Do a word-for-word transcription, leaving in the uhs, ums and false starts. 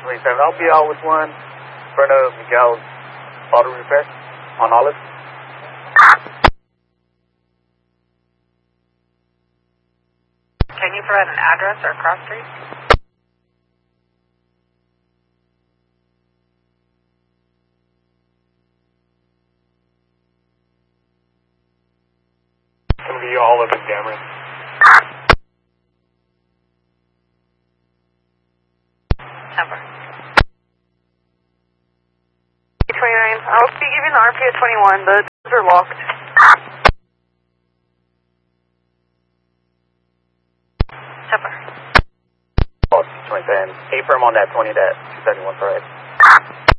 twenty-seven. I'll be out with one in front of Miguel's auto repair on Olive. Can you provide an address or a cross street? It's going to be Olive and Cameron. Temper. twenty-nine. I'll be giving the R P at twenty-one. The doors are locked. Temper. Oh, twenty-seven. A firm on that twenty, that two seventy-one, correct.